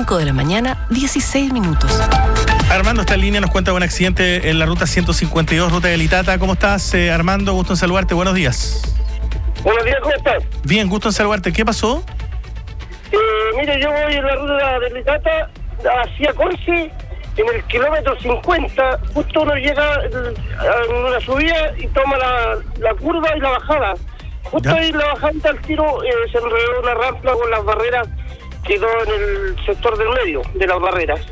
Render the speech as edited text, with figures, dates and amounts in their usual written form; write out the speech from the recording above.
5 de la mañana, 16 minutos. Armando está en línea, nos cuenta de un accidente en la ruta 152, ruta de Litata. ¿Cómo estás, Armando? Gusto en saludarte, buenos días. Buenos días, ¿cómo estás? Bien, gusto en saludarte. ¿Qué pasó? Mire, yo voy en la ruta de Litata hacia Conce, en el kilómetro 50, justo uno llega en una subida y toma la curva y la bajada. Justo ahí en la bajada al tiro se enredó una rampa con las barreras, quedó en el sector del medio de las barreras.